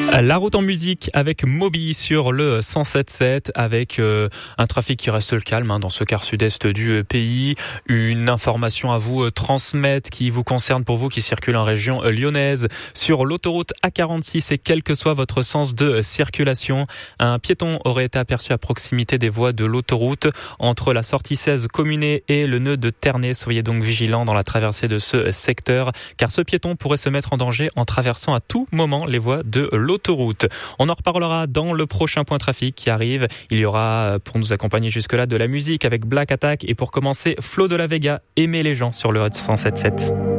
La route en musique avec Moby sur le 107.7 avec un trafic qui reste calme dans ce quart sud-est du pays. Une information à vous transmettre qui vous concerne pour vous qui circulez en région lyonnaise. Sur l'autoroute A46 et quel que soit votre sens de circulation, un piéton aurait été aperçu à proximité des voies de l'autoroute entre la sortie 16 Communé et le nœud de Ternay. Soyez donc vigilants dans la traversée de ce secteur car ce piéton pourrait se mettre en danger en traversant à tout moment les voies de l'autoroute. On en reparlera dans le prochain point trafic qui arrive. Il y aura pour nous accompagner jusque-là de la musique avec Black Attack et pour commencer Flo de la Vega, Aimer les gens sur le 107.7.